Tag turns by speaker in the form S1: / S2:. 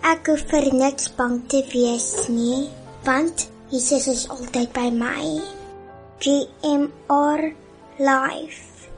S1: Ek hoef vir niks bang te wees nie, want Jesus is altyd by my. GMR Life.